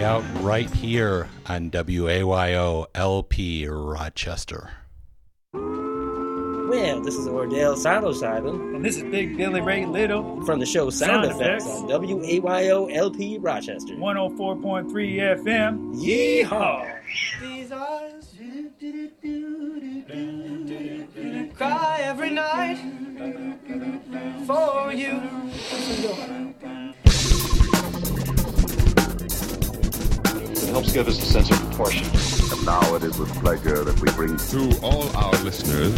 out right here on WAYO LP Rochester. Well, this is Ordell Silo-Simon. And this is Big Billy Ray Little. From the show Sound Effects on WAYO LP Rochester. 104.3 FM. Yeehaw! These eyes cry every night for you. It helps give us a sense of proportion. And now it is with pleasure that we bring to all our listeners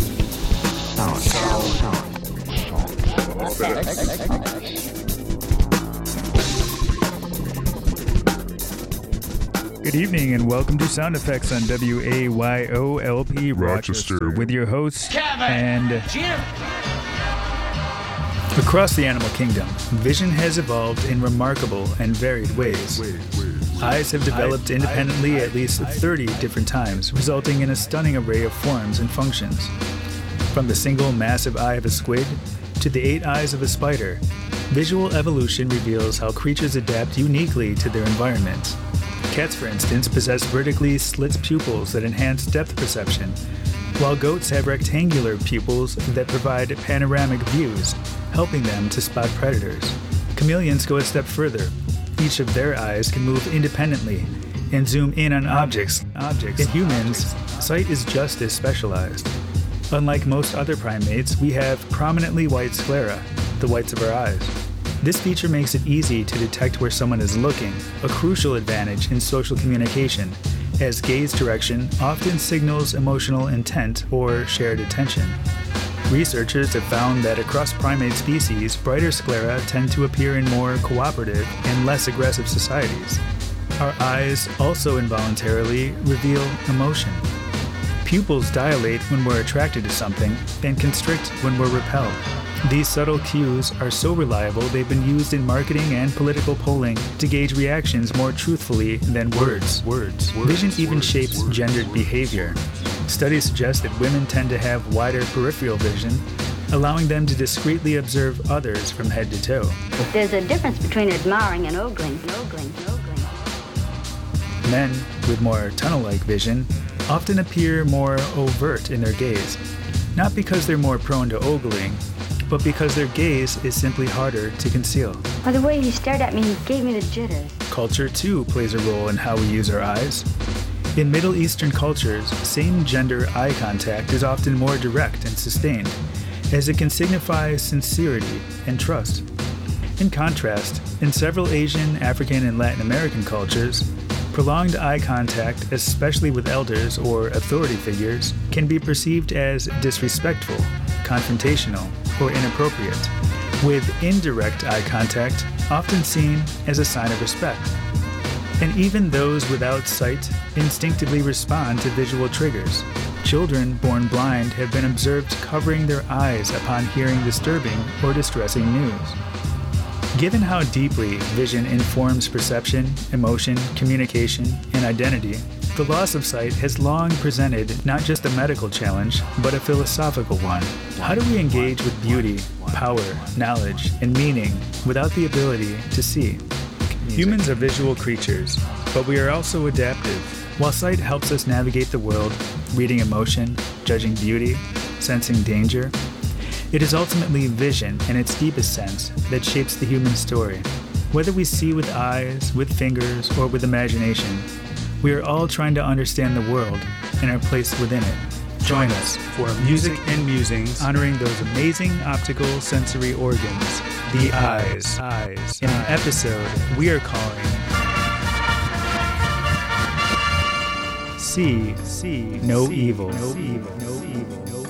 Good evening and welcome to Sound Effects on WAYO LP Rochester with your hosts Kevin and Jim. Across the animal kingdom, vision has evolved in remarkable and varied ways. Eyes have developed independently at least 30 different times, resulting in a stunning array of forms and functions. From the single massive eye of a squid to the 8 eyes of a spider, visual evolution reveals how creatures adapt uniquely to their environment. Cats, for instance, possess vertically slit pupils that enhance depth perception, while goats have rectangular pupils that provide panoramic views, helping them to spot predators. Chameleons go a step further. Each of their eyes can move independently and zoom in on objects. In humans, sight is just as specialized. Unlike most other primates, we have prominently white sclera, the whites of our eyes. This feature makes it easy to detect where someone is looking, a crucial advantage in social communication, as gaze direction often signals emotional intent or shared attention. Researchers have found that across primate species, brighter sclera tend to appear in more cooperative and less aggressive societies. Our eyes also involuntarily reveal emotion. Pupils dilate when we're attracted to something and constrict when we're repelled. These subtle cues are so reliable they've been used in marketing and political polling to gauge reactions more truthfully than words. Vision even shapes gendered behavior. Studies suggest that women tend to have wider peripheral vision, allowing them to discreetly observe others from head to toe. There's a difference between admiring and ogling. Men with more tunnel-like vision often appear more overt in their gaze, not because they're more prone to ogling, but because their gaze is simply harder to conceal. By the way he stared at me, he gave me the jitters. Culture, too, plays a role in how we use our eyes. In Middle Eastern cultures, same-gender eye contact is often more direct and sustained, as it can signify sincerity and trust. In contrast, in several Asian, African, and Latin American cultures, prolonged eye contact, especially with elders or authority figures, can be perceived as disrespectful, confrontational, or inappropriate, with indirect eye contact often seen as a sign of respect. And even those without sight instinctively respond to visual triggers. Children born blind have been observed covering their eyes upon hearing disturbing or distressing news. Given how deeply vision informs perception, emotion, communication, and identity, the loss of sight has long presented not just a medical challenge, but a philosophical one. How do we engage with beauty, power, knowledge, and meaning without the ability to see? Humans are visual creatures, but we are also adaptive. While sight helps us navigate the world, reading emotion, judging beauty, sensing danger, it is ultimately vision, in its deepest sense, that shapes the human story. Whether we see with eyes, with fingers, or with imagination, we are all trying to understand the world and our place within it. Join us for Music and Musings, honoring those amazing optical sensory organs, the eyes. In an episode we are calling See No Evil.